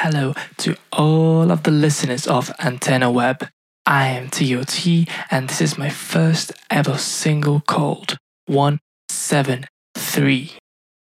hello to all of the listeners of Antenna Web. I am TOT, and this is my first ever single called 173.